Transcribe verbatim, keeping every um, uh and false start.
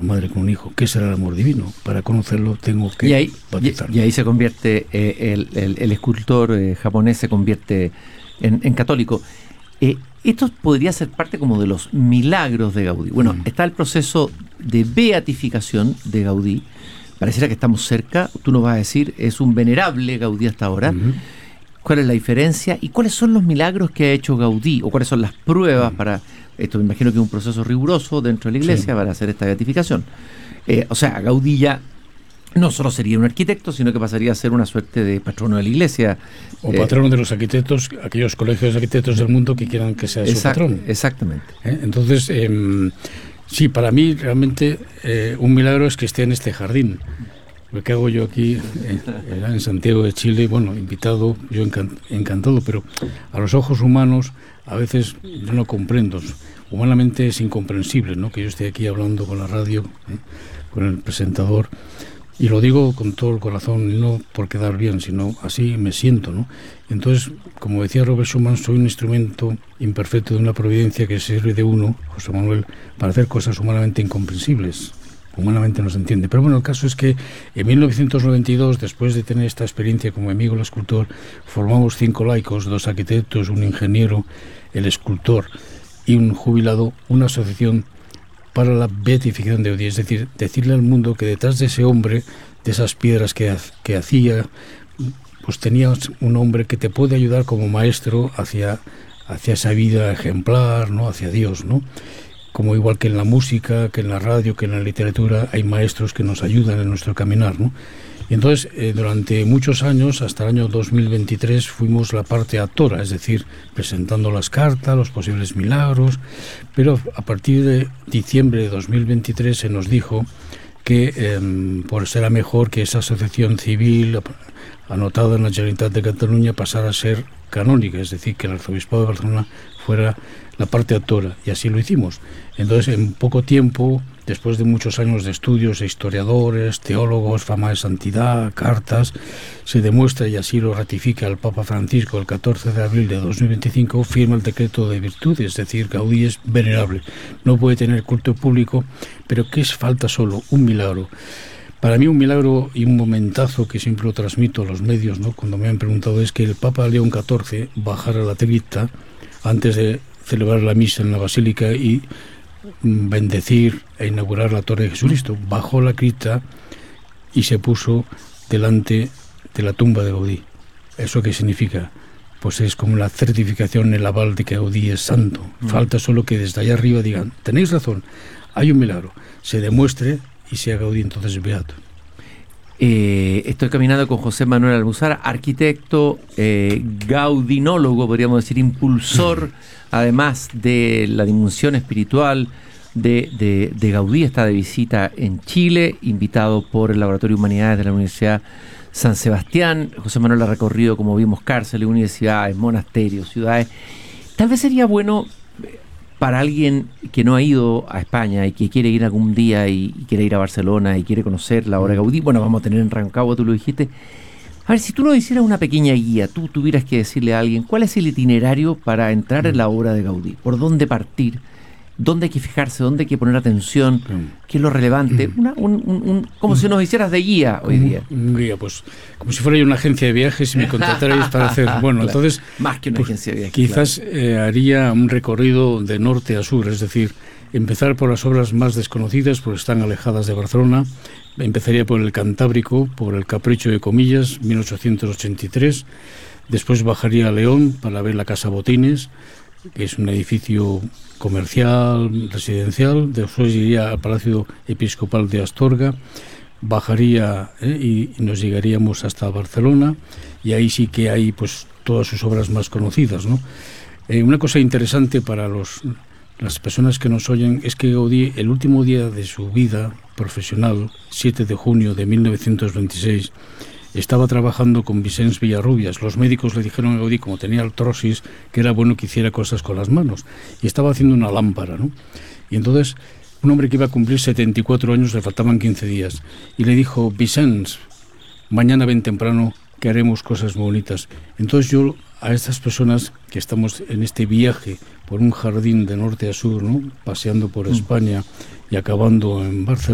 madre con un hijo. ¿Qué será el amor divino? Para conocerlo tengo que y ahí, bautizarlo. Y, y ahí se convierte, eh, el, el, el escultor eh, japonés se convierte en, en católico. Eh, esto podría ser parte como de los milagros de Gaudí. Bueno, mm. está el proceso de beatificación de Gaudí. Pareciera que estamos cerca. Tú nos vas a decir, es un venerable Gaudí hasta ahora. Mm-hmm. ¿Cuál es la diferencia? ¿Y cuáles son los milagros que ha hecho Gaudí? ¿O cuáles son las pruebas mm. para... Esto me imagino que es un proceso riguroso dentro de la iglesia, sí, para hacer esta beatificación. Eh, o sea, Gaudí ya no solo sería un arquitecto, sino que pasaría a ser una suerte de patrono de la iglesia. O eh, patrono de los arquitectos, aquellos colegios de arquitectos del mundo que quieran que sea exact, su patrón. Exactamente. ¿Eh? Entonces, eh, sí, para mí realmente eh, un milagro es que esté en este jardín. Lo que hago yo aquí eh, en Santiago de Chile, bueno, invitado, yo encant- encantado, pero a los ojos humanos a veces yo no comprendo. Humanamente es incomprensible, ¿no?, que yo esté aquí hablando con la radio, ¿eh?, con el presentador, y lo digo con todo el corazón, no por quedar bien, sino así me siento, ¿no? Entonces, como decía Robert Schumann, soy un instrumento imperfecto de una providencia que sirve de uno, José Manuel, para hacer cosas humanamente incomprensibles. Humanamente no se entiende. Pero bueno, el caso es que en mil novecientos noventa y dos, después de tener esta experiencia como amigo el escultor, formamos cinco laicos, dos arquitectos, un ingeniero, el escultor y un jubilado, una asociación para la beatificación de Gaudí, es decir, decirle al mundo que detrás de ese hombre, de esas piedras que, que hacía, pues tenías un hombre que te puede ayudar como maestro hacia, hacia esa vida ejemplar, ¿no?, hacia Dios, ¿no? Como igual que en la música, que en la radio, que en la literatura, hay maestros que nos ayudan en nuestro caminar, ¿no? Y entonces, eh, durante muchos años, hasta el año dos mil veintitrés, fuimos la parte actora, es decir, presentando las cartas, los posibles milagros, pero a partir de diciembre de dos mil veintitrés se nos dijo que eh, por será mejor que esa asociación civil anotada en la Generalitat de Cataluña pasara a ser canónica, es decir, que el Arzobispado de Barcelona fuera la parte actora, y así lo hicimos. Entonces, en poco tiempo, después de muchos años de estudios de historiadores, teólogos, fama de santidad, cartas, se demuestra, y así lo ratifica el Papa Francisco el catorce de abril de dos mil veinticinco, firma el decreto de virtudes, es decir, Gaudí es venerable, no puede tener culto público, pero ¿qué es falta solo? Un milagro. Para mí un milagro y un momentazo que siempre lo transmito a los medios, ¿no?, cuando me han preguntado, es que el Papa León catorce bajara la cripta antes de celebrar la misa en la basílica y bendecir e inaugurar la Torre de Jesucristo. Bajó la cripta y se puso delante de la tumba de Gaudí. ¿Eso qué significa? Pues es como la certificación, el aval de que Gaudí es santo. Mm. Falta solo que desde allá arriba digan, tenéis razón, hay un milagro, se demuestre y sea Gaudí entonces beato. Eh, estoy caminando con José Manuel Almuzara, arquitecto, eh, gaudinólogo, podríamos decir, impulsor, además de la dimensión espiritual de, de, de Gaudí. Está de visita en Chile, invitado por el Laboratorio de Humanidades de la Universidad San Sebastián. José Manuel ha recorrido, como vimos, cárceles, universidades, monasterios, ciudades. Tal vez sería bueno para alguien que no ha ido a España y que quiere ir algún día y, y quiere ir a Barcelona y quiere conocer la obra de Gaudí. Bueno, vamos a tener en Rancagua, tú lo dijiste. A ver, si tú nos hicieras una pequeña guía, tú tuvieras que decirle a alguien, ¿cuál es el itinerario para entrar en la obra de Gaudí? ¿Por dónde partir? ¿Dónde hay que fijarse? ¿Dónde hay que poner atención? ¿Qué es lo relevante? Una, un, un, un, como si nos hicieras de guía hoy día. Un, un guía, pues, como si fuera yo una agencia de viajes y me contratarais para hacer... Bueno, claro, entonces... Más que una pues, agencia de viajes. Quizás claro. eh, haría un recorrido de norte a sur, es decir, empezar por las obras más desconocidas, porque están alejadas de Barcelona. Empezaría por el Cantábrico, por el Capricho de Comillas, mil ochocientos ochenta y tres. Después bajaría a León para ver la Casa Botines, que es un edificio comercial, residencial. Después iría al Palacio Episcopal de Astorga, bajaría eh, y, y nos llegaríamos hasta Barcelona, y ahí sí que hay pues todas sus obras más conocidas, ¿no? Eh, una cosa interesante para los, las personas que nos oyen es que Gaudí, el último día de su vida profesional, siete de junio de mil novecientos veintiséis, estaba trabajando con Vicens Villarrubias. Los médicos le dijeron a Gaudí, como tenía artrosis, que era bueno que hiciera cosas con las manos, y estaba haciendo una lámpara, ¿no? Y entonces un hombre que iba a cumplir setenta y cuatro años, le faltaban quince días, y le dijo, Vicens, mañana ven temprano que haremos cosas muy bonitas. Entonces yo a estas personas que estamos en este viaje por un jardín de norte a sur, ¿no?, paseando por España y acabando en Barcelona,